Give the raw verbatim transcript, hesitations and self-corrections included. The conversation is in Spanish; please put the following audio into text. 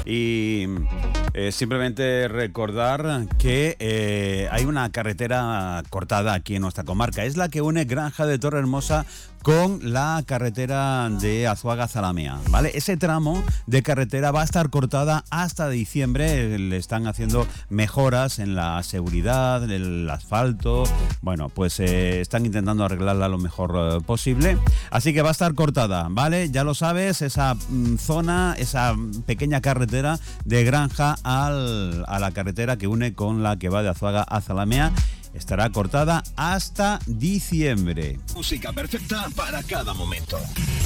Y eh, simplemente recordar que eh, hay una carretera cortada aquí en nuestra comarca. Es la que une Granja de Torrehermosa con la carretera de Azuaga-Zalamea, ¿vale? Ese tramo de carretera va a estar cortada hasta diciembre. Le están haciendo mejoras en la seguridad, en el asfalto. Bueno, pues eh, están intentando arreglarla lo mejor eh, posible. Así que va a estar cortada, ¿vale? Ya lo sabes, esa mm, zona, esa pequeña carretera de Granja al, a la carretera que une con la que va de Azuaga a Zalamea estará cortada hasta diciembre. Música perfecta para cada momento.